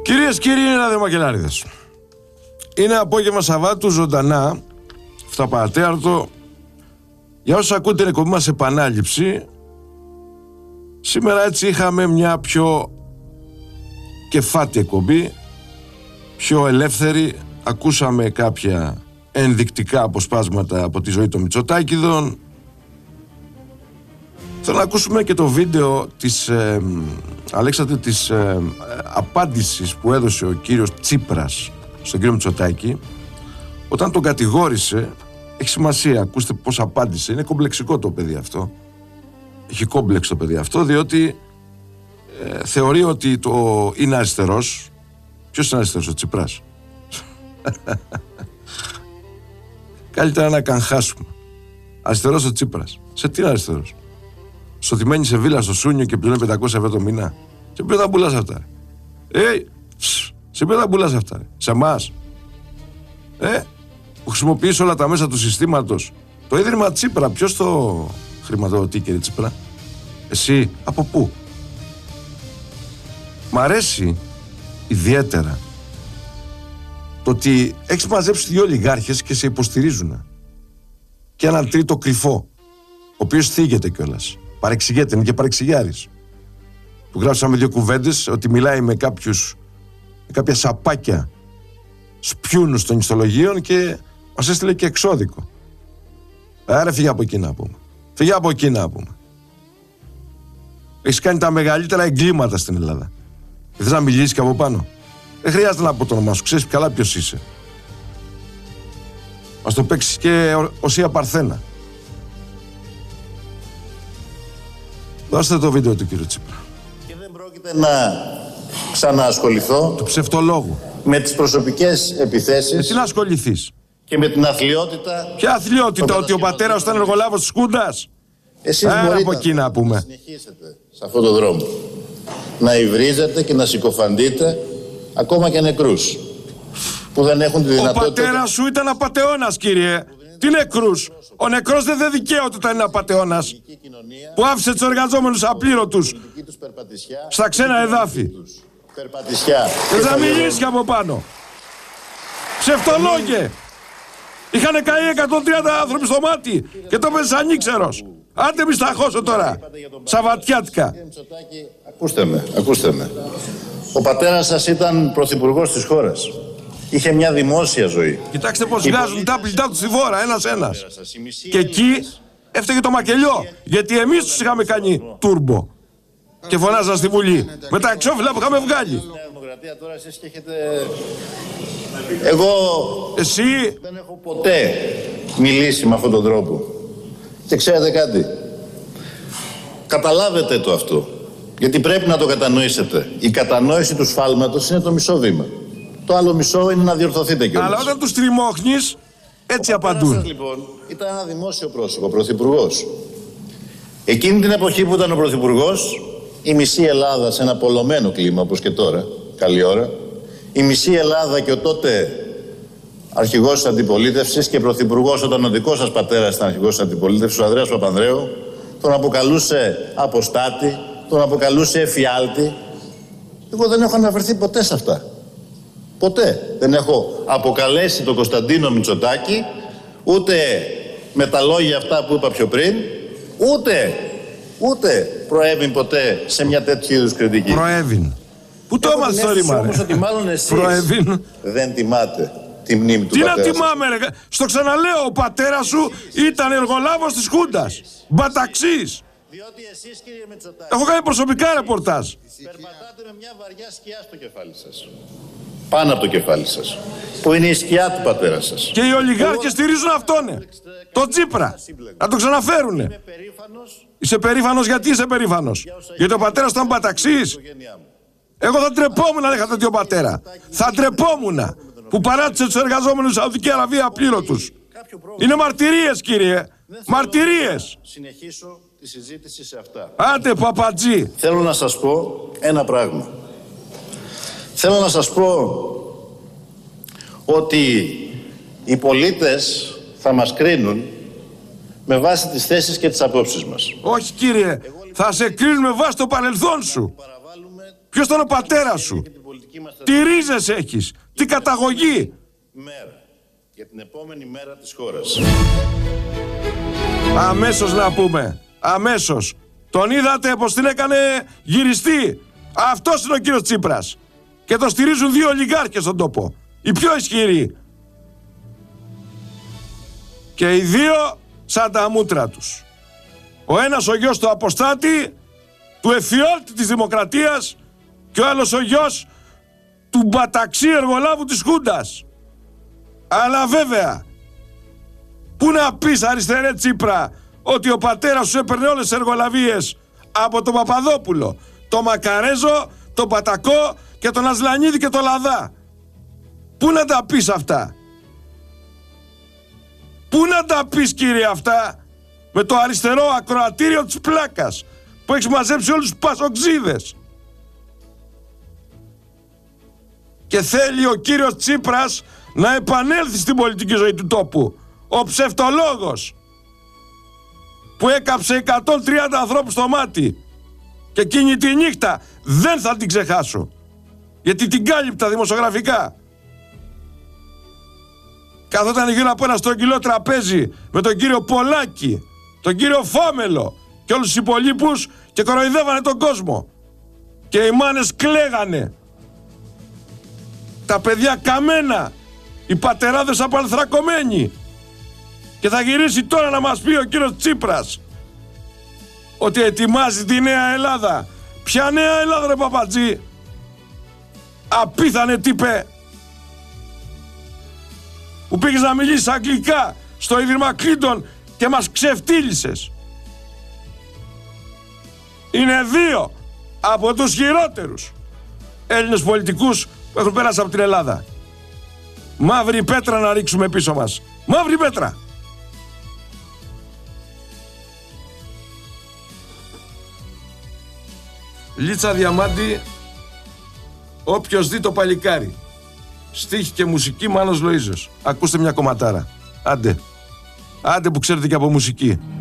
Κυρίες και κύριοι, είναι Αδερμακελάριδες. Είναι απόγευμα Σαββάτου, ζωντανά, αυταπαρατέαρτο. Για όσους ακούτε την εκπομπή μας επανάληψη, σήμερα έτσι είχαμε μια πιο κεφάτη εκπομπή, πιο ελεύθερη. Ακούσαμε κάποια ενδεικτικά αποσπάσματα από τη ζωή των Μητσοτάκηδων. Θέλω να ακούσουμε και το βίντεο της Αλέξανδρε, της απάντησης που έδωσε ο κύριος Τσίπρας στον κύριο Μητσοτάκη όταν τον κατηγόρησε. Έχει σημασία, ακούστε πώς απάντησε. Είναι κομπλεξικό το παιδί αυτό. Έχει κόμπλεξ το παιδί αυτό, διότι θεωρεί ότι είναι αριστερός. Ποιος είναι αριστερός, ο Τσίπρας? Καλύτερα να καγχάσουμε. Αριστερός ο Τσίπρας. Σε τι είναι αριστερός? Στο ότι μένει σε βίλα στο Σούνιο και πληρώνει 500 ευρώ το μήνα. Σε ποιον θα πουλάς αυτά? Σε ποιον θα πουλάς αυτά? Σε εμάς? Που χρησιμοποιείς όλα τα μέσα του συστήματος. Το Ίδρυμα Τσίπρα, ποιος το χρηματοδοτεί, κύριε Τσίπρα? Εσύ, από πού? Μ' αρέσει ιδιαίτερα το ότι έχεις μαζέψει δύο ολιγάρχες και σε υποστηρίζουν. Και έναν τρίτο κρυφό, ο οποίος θίγεται κιόλας. Παρεξηγέται, είναι και παρεξηγιάρης. Του γράψαμε δύο κουβέντες ότι μιλάει με κάποια σαπάκια σπιούνους των ιστολογίων και μας έστειλε και εξώδικο. Άρα φύγε από εκεί να πούμε. Φύγε από εκεί να πούμε. Έχεις κάνει τα μεγαλύτερα εγκλήματα στην Ελλάδα. Θες να μιλήσεις και από πάνω? Δεν χρειάζεται να πω το όνομά σου, ξέρεις καλά ποιος είσαι. Μας το παίξεις και Οσία Παρθένα. Δώστε το βίντεο του κύριου Τσίπρα. Και δεν πρόκειται να ξαναασχοληθώ του ψευτολόγου με τις προσωπικές επιθέσεις. Τι να ασχοληθείς? Και με την αθλιότητα. Ποια αθλιότητα? Ότι ο πατέρας ήταν εργολάβος της Χούντας? Εσείς μπορείτε από εκεί να πούμε. να συνεχίσετε σε αυτόν τον δρόμο. Να υβρίζετε και να συκοφαντείτε ακόμα και νεκρούς που δεν έχουν τη δυνατότητα. Ο πατέρας σου ήταν απατεώνας, κύριε. Τι νεκρούς? Ο νεκρός δεν δικαίωται όταν είναι απατεώνας, που άφησε τους εργαζόμενους απλήρωτους στα ξένα εδάφη. Δεν θα μιλήσει και από πάνω. Ψευτολόγε! Είχανε καεί 130 άνθρωποι στο μάτι και το πες ανήξερος. Άντε μη σταχώσω τώρα. Σαββατιάτικα. Ακούστε με. Ο πατέρας σας ήταν πρωθυπουργός της χώρας. Είχε μια δημόσια ζωή. Κοιτάξτε πως βγάζουν τα πλητά του στη βόρα, ένας-ένας. Και εκεί έφταιγε το μακελιό, γιατί εμείς τους είχαμε κάνει τούρμπο. Και φωνάζαν στη Βουλή με τα εξώφυλλα που είχαμε βγάλει. Τώρα εσείς και έχετε... Εγώ εσύ δεν έχω ποτέ μιλήσει με αυτόν τον τρόπο. Και ξέρετε κάτι? Καταλάβετε το αυτό. Γιατί πρέπει να το κατανοήσετε. Η κατανόηση του σφάλματος είναι το μισό βήμα. Το άλλο μισό είναι να διορθωθείτε κιόλας. Αλλά όταν τους τριμώχνεις, έτσι απαντούν. Σας, λοιπόν, ήταν ένα δημόσιο πρόσωπο, πρωθυπουργός. Εκείνη την εποχή που ήταν ο πρωθυπουργός, η μισή Ελλάδα σε ένα πολλωμένο κλίμα, όπως και τώρα, καλή ώρα, η μισή Ελλάδα και ο τότε αρχηγός της αντιπολίτευσης και πρωθυπουργός όταν ο δικός σας πατέρας ήταν αρχηγός της αντιπολίτευσης, ο Ανδρέας Παπανδρέου, τον αποκαλούσε αποστάτη, τον αποκαλούσε εφιάλτη. Εγώ δεν έχω αναφερθεί ποτέ σε αυτά. Ποτέ δεν έχω αποκαλέσει τον Κωνσταντίνο Μητσοτάκη, ούτε με τα λόγια αυτά που είπα πιο πριν, ούτε προέβην ποτέ σε μια τέτοιου είδους κριτική. Προέβην. Πού το έμαθες το ρήμα, όμως ότι μάλλον εσείς δεν τιμάτε τη μνήμη του πατέρα. Τι να τιμάμε, ρε? Στο ξαναλέω, ο πατέρας σου ήταν εργολάβος της Χούντας. Μπαταξής. Διότι εσείς, κύριε Μητσοτάκη, έχω κάνει προσωπικά ρεπορτάζ. Περπατάτε με μια βαριά σκιά στο κεφάλι σας. Πάνω από το κεφάλι σας. Που είναι η σκιά του πατέρα σας. Και οι ολιγάρχες στηρίζουν αυτόν. Το Τσίπρα. Να το ξαναφέρουνε. Είσαι περήφανος? Γιατί είσαι περήφανος? Γιατί ο πατέρας ήταν μπαταξής? Εγώ θα ντρεπόμουν αν είχα τέτοιο πατέρα. Θα ντρεπόμουν που παράτησε τους εργαζόμενους στη Σαουδική Αραβία απλήρωτους. Είναι μαρτυρίες, κύριε. Μαρτυρίες. Συνεχίσω τη συζήτηση σε αυτά. Άντε, παπατζή. Θέλω να σας πω ένα πράγμα. Θέλω να σας πω ότι οι πολίτες θα μας κρίνουν με βάση τις θέσεις και τις απόψεις μας. Όχι, κύριε. Θα σε κρίνουν με βάση το παρελθόν σου. Ποιος ήταν ο πατέρας σου? Τι ρίζες έχεις? Τι καταγωγή? Μέρα. Για την επόμενη μέρα της χώρας. Αμέσως να πούμε. Αμέσως. Τον είδατε πως την έκανε γυριστή. Αυτός είναι ο κύριος Τσίπρας. Και το στηρίζουν 2 ολιγάρχες στον τόπο. Οι πιο ισχυροί. Και οι 2 σαν τα μούτρα τους. Ο ένας ο γιος του αποστάτη, του εφιάλτη της δημοκρατίας, και ο άλλος ο γιος του μπαταξί εργολάβου της Χούντας. Αλλά βέβαια, πού να πεις, αριστερέ Τσίπρα, ότι ο πατέρας σου έπαιρνε όλες τις εργολαβίες από τον Παπαδόπουλο, τον Μακαρέζο, τον Πατακό και τον Ασλανίδη και τον Λαδά? Πού να τα πεις αυτά? Πού να τα πεις, κύριε, αυτά? Με το αριστερό ακροατήριο της πλάκας που έχεις μαζέψει όλους τους πασοξίδες. Και θέλει ο κύριος Τσίπρας να επανέλθει στην πολιτική ζωή του τόπου. Ο ψευτολόγος που έκαψε 130 ανθρώπους στο μάτι. Και εκείνη τη νύχτα δεν θα την ξεχάσω, γιατί την κάλυπτα δημοσιογραφικά. Καθόταν γύρω από ένα στρογγυλό τραπέζι με τον κύριο Πολάκη, τον κύριο Φάμελο και όλους τους υπολείπους και κοροϊδεύανε τον κόσμο. Και οι μάνες κλαίγανε. Τα παιδιά καμένα. Οι πατεράδες απαλθρακωμένοι. Και θα γυρίσει τώρα να μας πει ο κύριος Τσίπρας ότι ετοιμάζει τη νέα Ελλάδα. Ποια νέα Ελλάδα, ρε Παπατζή? Απίθανε τύπε, που πήγες να μιλήσεις αγγλικά στο Ίδρυμα Κλίντον και μας ξεφτύλισες. Είναι 2 από τους χειρότερους Έλληνες πολιτικούς που έχουν πέρασει από την Ελλάδα. Μαύρη πέτρα να ρίξουμε πίσω μας. Μαύρη πέτρα. Λίτσα Διαμάντη, όποιος δει το παλικάρι. Στίχη και μουσική Μάνος Λοΐζος. Ακούστε μια κομματάρα. Άντε. Άντε που ξέρετε και από μουσική.